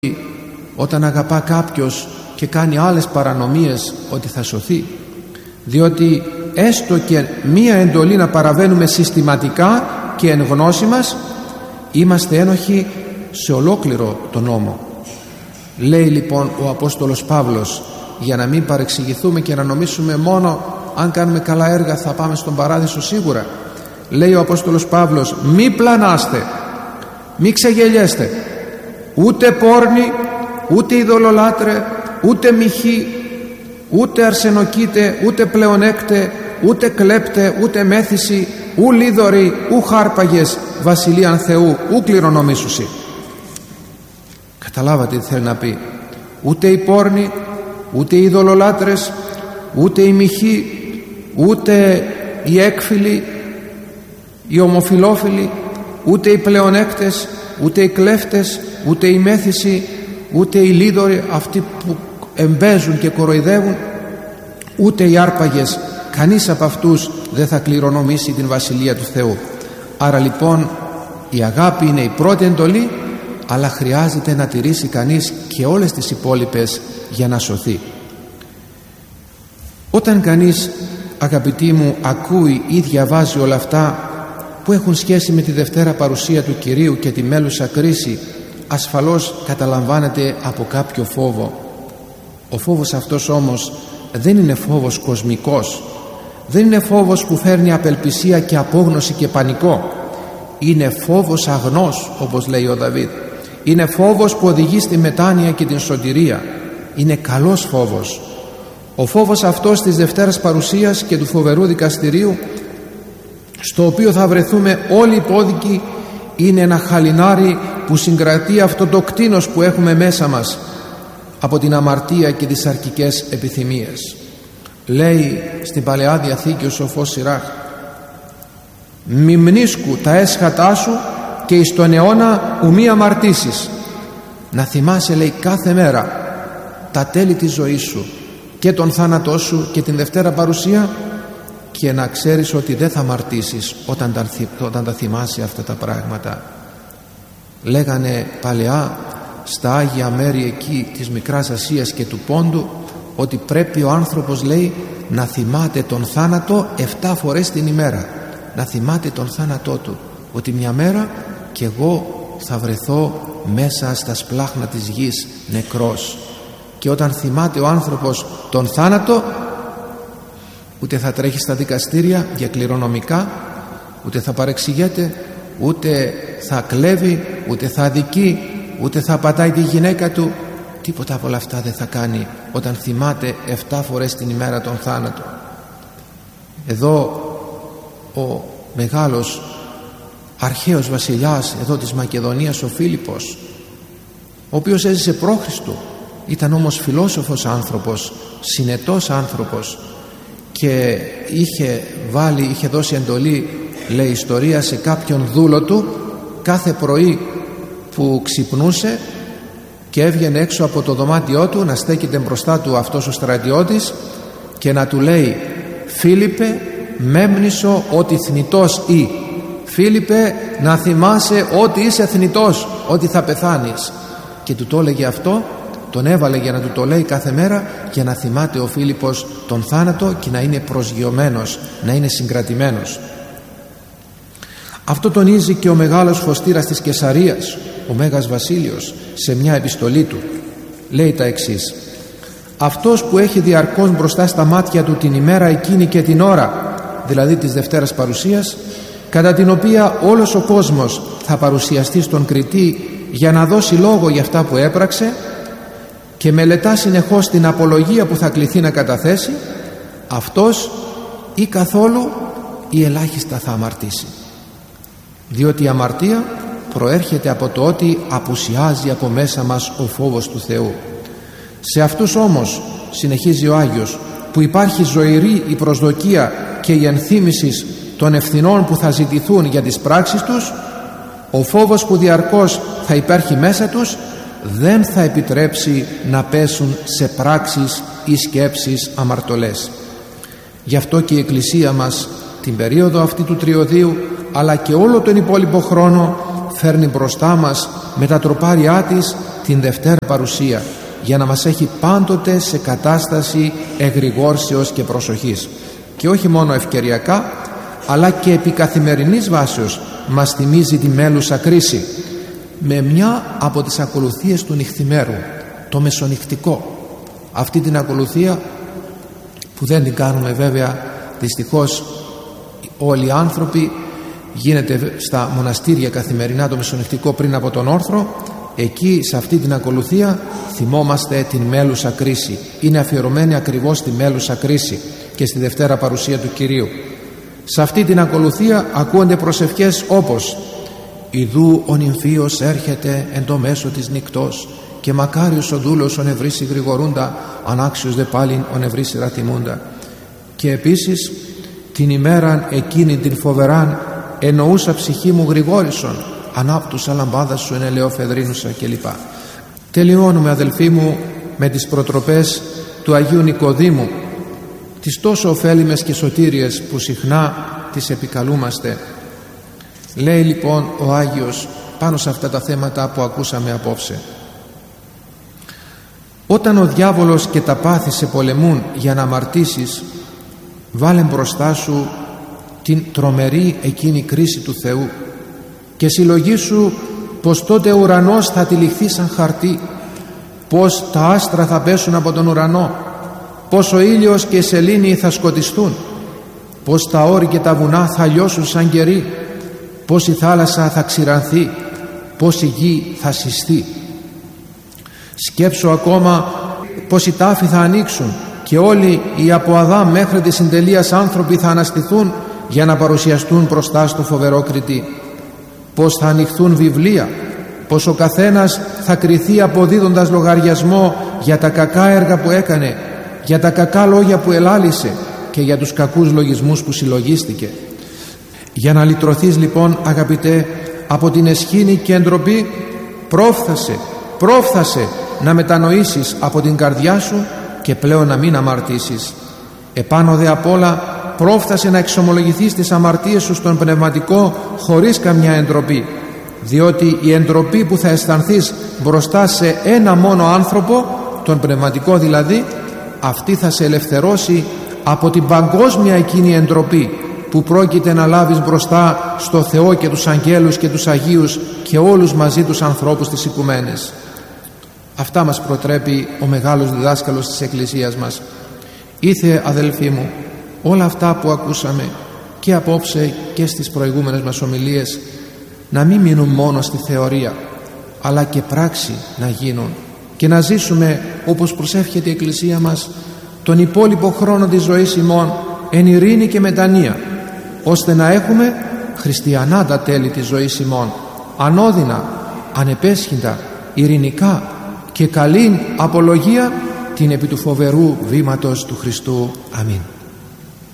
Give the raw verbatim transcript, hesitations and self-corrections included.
όταν αγαπά κάποιος και κάνει άλλες παρανομίες ότι θα σωθεί, διότι έστω και μία εντολή να παραβαίνουμε συστηματικά και εν γνώση μας, είμαστε ένοχοι σε ολόκληρο τον νόμο. Λέει λοιπόν ο Απόστολος Παύλος, για να μην παρεξηγηθούμε και να νομίσουμε μόνο αν κάνουμε καλά έργα θα πάμε στον παράδεισο σίγουρα, λέει ο Απόστολος Παύλος, μη πλανάστε, μη ξεγελιέστε, ούτε πόρνοι, ούτε ειδωλολάτρε, ούτε μοιχοί, ούτε αρσενοκήτε, ούτε πλεονέκτε, ούτε κλέπτε, ούτε μέθηση, ου λίδωροι, ου χάρπαγες βασιλείαν Θεού, ου κληρονομήσουσι. Καταλάβατε τι θέλει να πει? Ούτε οι πόρνοι, ούτε οι ειδωλολάτρες, ούτε οι μοιχοί, ούτε οι έκφυλοι, οι ομοφιλόφιλοι, ούτε οι πλεονέκτες, ούτε οι κλέφτες, ούτε οι μέθησοι, ούτε οι λίδωροι, αυτοί που εμπέζουν και κοροϊδεύουν, ούτε οι άρπαγες, κανείς από αυτούς δεν θα κληρονομήσει την Βασιλεία του Θεού. Άρα λοιπόν η αγάπη είναι η πρώτη εντολή, αλλά χρειάζεται να τηρήσει κανείς και όλες τις υπόλοιπες για να σωθεί. Όταν κανείς, αγαπητοί μου, ακούει ή διαβάζει όλα αυτά που έχουν σχέση με τη Δευτέρα Παρουσία του Κυρίου και τη μέλουσα κρίση, ασφαλώς καταλαμβάνεται από κάποιο φόβο. Ο φόβος αυτός όμως δεν είναι φόβος κοσμικός, δεν είναι φόβος που φέρνει απελπισία και απόγνωση και πανικό. Είναι φόβος αγνός, όπως λέει ο Δαβίδ. Είναι φόβος που οδηγεί στη μετάνοια και την σωτηρία. Είναι καλός φόβος. Ο φόβος αυτός της Δευτέρας Παρουσίας και του φοβερού δικαστηρίου, στο οποίο θα βρεθούμε όλοι υπόδικοι, είναι ένα χαλινάρι που συγκρατεί αυτό το κτήνος που έχουμε μέσα μας από την αμαρτία και τις σαρκικές επιθυμίες. Λέει στην Παλαιά Διαθήκη ο σοφός Σιράχ, μη μνήσκου τα έσχατά σου και εις τον αιώνα ου μη αμαρτήσεις. Να θυμάσαι, λέει, κάθε μέρα τα τέλη της ζωής σου και τον θάνατό σου και την Δευτέρα Παρουσία, και να ξέρεις ότι δεν θα αμαρτήσεις όταν τα, όταν τα θυμάσαι αυτά τα πράγματα. Λέγανε παλαιά στα Άγια μέρη εκεί της Μικράς Ασίας και του Πόντου ότι πρέπει ο άνθρωπος, λέει, να θυμάται τον θάνατο εφτά φορές την ημέρα. Να θυμάται τον θάνατό του, ότι μια μέρα κι εγώ θα βρεθώ μέσα στα σπλάχνα της γης νεκρός. Και όταν θυμάται ο άνθρωπος τον θάνατο, ούτε θα τρέχει στα δικαστήρια για κληρονομικά, ούτε θα παρεξηγείται, ούτε θα κλέβει, ούτε θα αδικεί, ούτε θα πατάει τη γυναίκα του. Τίποτα από όλα αυτά δεν θα κάνει όταν θυμάται εφτά φορές την ημέρα τον θάνατο. Εδώ ο μεγάλος αρχαίος βασιλιάς εδώ της Μακεδονίας, ο Φίλιππος, ο οποίος έζησε προ Χριστού, ήταν όμως φιλόσοφος άνθρωπος, συνετός άνθρωπος, και είχε βάλει, είχε δώσει εντολή, λέει η ιστορία, σε κάποιον δούλο του κάθε πρωί που ξυπνούσε και έβγαινε έξω από το δωμάτιό του, να στέκεται μπροστά του αυτός ο στρατιώτης και να του λέει, Φίλιππε, μέμνησο ότι θνητός ή. Φίλιππε, να θυμάσαι ότι είσαι θνητός, ότι θα πεθάνεις. Και του το έλεγε αυτό, τον έβαλε για να του το λέει κάθε μέρα, για να θυμάται ο Φίλιππος τον θάνατο και να είναι προσγειωμένος, να είναι συγκρατημένος. Αυτό τονίζει και ο μεγάλος φωστήρας της Καισαρίας, ο Μέγας Βασίλειος, σε μια επιστολή του. Λέει τα εξής: αυτός που έχει διαρκώς μπροστά στα μάτια του την ημέρα εκείνη και την ώρα, δηλαδή της Δευτέρας Παρουσίας, κατά την οποία όλος ο κόσμος θα παρουσιαστεί στον κριτή για να δώσει λόγο για αυτά που έπραξε, και μελετά συνεχώς την απολογία που θα κληθεί να καταθέσει, αυτός ή καθόλου ή ελάχιστα θα αμαρτήσει. Διότι η αμαρτία προέρχεται από το ότι απουσιάζει από μέσα μας ο φόβος του Θεού. Σε αυτούς όμως, συνεχίζει ο Άγιος, που υπάρχει ζωηρή η προσδοκία και η ενθύμηση των ευθυνών που θα ζητηθούν για τις πράξεις τους, ο φόβος που διαρκώς θα υπάρχει μέσα τους δεν θα επιτρέψει να πέσουν σε πράξεις ή σκέψεις αμαρτωλές. Γι' αυτό και η Εκκλησία μας την περίοδο αυτή του τριωδίου, αλλά και όλο τον υπόλοιπο χρόνο, φέρνει μπροστά μας με τα τροπάρια της την Δευτέρα Παρουσία, για να μας έχει πάντοτε σε κατάσταση εγρηγόρσεως και προσοχής, και όχι μόνο ευκαιριακά αλλά και επί καθημερινής βάσεως μας θυμίζει τη μέλουσα κρίση με μια από τις ακολουθίες του νυχθημέρου, το μεσονυχτικό. Αυτή την ακολουθία που δεν την κάνουμε βέβαια δυστυχώς όλοι οι άνθρωποι, γίνεται στα μοναστήρια καθημερινά το μεσονυχτικό πριν από τον όρθρο. Εκεί σε αυτή την ακολουθία θυμόμαστε την μέλουσα κρίση. Είναι αφιερωμένη ακριβώς στη μέλουσα κρίση και στη Δευτέρα Παρουσία του Κυρίου. Σε αυτή την ακολουθία ακούονται προσευχές όπως «Ιδού ο νυμφίος έρχεται εν το μέσο της νυκτός και μακάριος ο δούλος ο νευρίσι γρηγορούντα, ανάξιος δε πάλιν ο νευρίσι ρατιμούντα». Και επίσης την ημέραν εκείνη την φοβεράν εννοούσα ψυχή μου γρηγόρησον, ανάπτουσα λαμπάδα σου εν ελαιοφεδρίνουσα κλπ. Τελειώνουμε, αδελφοί μου, με τις προτροπές του Αγίου Νικοδήμου, τις τόσο ωφέλιμες και σωτήριες που συχνά τις επικαλούμαστε. Λέει λοιπόν ο Άγιος πάνω σε αυτά τα θέματα που ακούσαμε απόψε: όταν ο διάβολος και τα πάθη σε πολεμούν για να αμαρτήσεις, βάλε μπροστά σου την τρομερή εκείνη κρίση του Θεού και συλλογήσου πως τότε ο ουρανός θα τυλιχθεί σαν χαρτί, πως τα άστρα θα πέσουν από τον ουρανό, πως ο ήλιος και η σελήνη θα σκοτιστούν, πως τα όρη και τα βουνά θα λιώσουν σαν κερί, πως η θάλασσα θα ξηρανθεί, πως η γη θα συστεί. Σκέψου ακόμα πως οι τάφοι θα ανοίξουν και όλοι οι από Αδάμ μέχρι τη συντελείας άνθρωποι θα αναστηθούν για να παρουσιαστούν μπροστά στο φοβερό κριτή. Πως θα ανοιχθούν βιβλία, πως ο καθένας θα κριθεί αποδίδοντας λογαριασμό για τα κακά έργα που έκανε, για τα κακά λόγια που ελάλησε και για τους κακούς λογισμούς που συλλογίστηκε. Για να λυτρωθείς λοιπόν, αγαπητέ, από την εσχήνη και εντροπή, πρόφθασε, πρόφθασε να μετανοήσεις από την καρδιά σου και πλέον να μην αμαρτήσεις. Επάνω δε απ' όλα πρόφθασε να εξομολογηθείς τις αμαρτίες σου στον πνευματικό χωρίς καμιά εντροπή, διότι η εντροπή που θα αισθανθείς μπροστά σε ένα μόνο άνθρωπο, τον πνευματικό δηλαδή, αυτή θα σε ελευθερώσει από την παγκόσμια εκείνη εντροπή που πρόκειται να λάβεις μπροστά στο Θεό και τους αγγέλους και τους Αγίους και όλους μαζί τους ανθρώπους της οικουμένες. Αυτά μας προτρέπει ο μεγάλος διδάσκαλος της Εκκλησίας μας. Ήθε, αδελφοί μου, όλα αυτά που ακούσαμε και απόψε και στις προηγούμενες μας ομιλίες να μην μείνουν μόνο στη θεωρία, αλλά και πράξη να γίνουν και να ζήσουμε όπως προσεύχεται η Εκκλησία μας τον υπόλοιπο χρόνο της ζωής ημών εν ειρήνη και μετανία, ώστε να έχουμε χριστιανά τα τέλη της ζωής ημών, ανώδυνα, ανεπέσχυντα, ειρηνικά και καλήν απολογία την επί του φοβερού βήματος του Χριστού. Αμήν.